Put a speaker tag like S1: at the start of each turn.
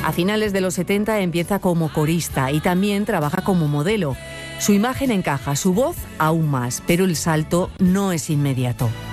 S1: A finales de los 70 empieza como corista y también trabaja como modelo. Su imagen encaja, su voz aún más, pero el salto no es inmediato.